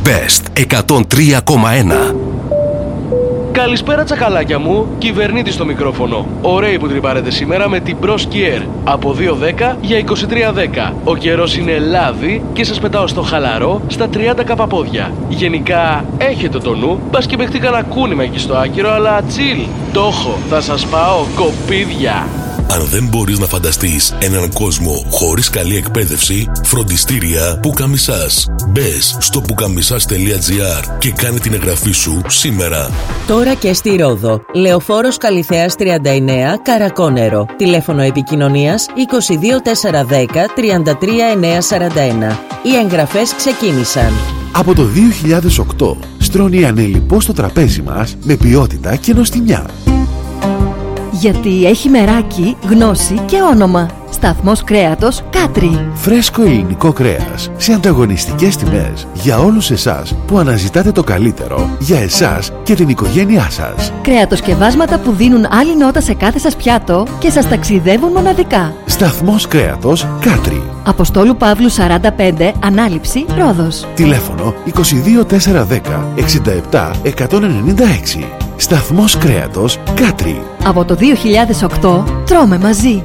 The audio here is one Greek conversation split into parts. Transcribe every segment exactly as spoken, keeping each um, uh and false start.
Best εκατόν τρία κόμμα ένα. Καλησπέρα τσακαλάκια μου, κυβερνήτη στο μικρόφωνο. Ωραίοι που τρυπάρετε σήμερα με την Pro Skier. Από δύο δέκα για είκοσι τρία δέκα. Ο καιρός είναι λάδι και σας πετάω στο χαλαρό στα τριάντα καπαπόδια. Γενικά έχετε το νου, μπας και παιχτεί κανένα κούνημα εκεί στο άκυρο, αλλά chill. Το έχω, θα σας πάω κοπίδια. Αν δεν μπορείς να φανταστείς έναν κόσμο χωρίς καλή εκπαίδευση, φροντιστήρια Πουκαμισάς. Μπες στο πουκαμισάς τελεία τζι άρ και κάνε την εγγραφή σου σήμερα. Τώρα και στη Ρόδο. Λεωφόρος Καλιθέας τριάντα εννέα, Καρακόνερο. Τηλέφωνο επικοινωνίας είκοσι δύο τετρακόσια δέκα τριάντα τρία εννιακόσια σαράντα ένα. Οι εγγραφές ξεκίνησαν. Από το δύο χιλιάδες οκτώ στρώνει ανέλιπο στο τραπέζι μας με ποιότητα και νοστιμιά. Γιατί έχει μεράκι, γνώση και όνομα. Σταθμός κρέατος Κάτρι. Φρέσκο ελληνικό κρέας σε ανταγωνιστικές τιμές για όλους εσάς που αναζητάτε το καλύτερο για εσάς και την οικογένειά σας. Κρέατοσκευάσματα που δίνουν άλλη νότα σε κάθε σας πιάτο και σας ταξιδεύουν μοναδικά. Σταθμός κρέατος Κάτρι. Αποστόλου Παύλου σαράντα πέντε, Ανάληψη, Ρόδος. Τηλέφωνο είκοσι δύο τετρακόσια δέκα εξήντα επτά εκατόν ενενήντα έξι. Σταθμός κρέατος Κάτρι. Από το δύο χιλιάδες οκτώ τρώμε μαζί.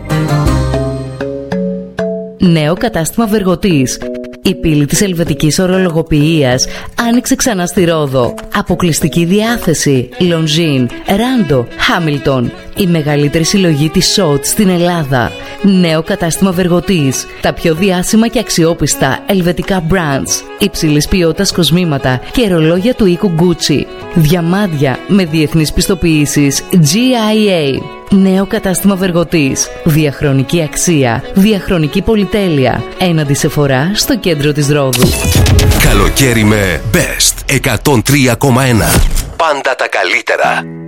Νέο κατάστημα Βεργοτής. Η πύλη της ελβετικής ορολογοποιίας άνοιξε ξανά στη Ρόδο. Αποκλειστική διάθεση. Λονζίν, Ράντο, Χάμιλτον. Η μεγαλύτερη συλλογή της σοτ στην Ελλάδα. Νέο κατάστημα Βεργοτής. Τα πιο διάσημα και αξιόπιστα ελβετικά brands. Υψηλής ποιότητας κοσμήματα και ρολόγια του οίκου Gucci. Διαμάντια με διεθνείς πιστοποιήσεις τζι άι έι. Νέο κατάστημα Βεργοτής. Διαχρονική αξία. Διαχρονική πολυτέλεια. Έναντι Σεφορά στο κέντρο της Ρόδου. Καλοκαίρι με Best εκατόν τρία κόμμα ένα. Πάντα τα καλύτερα.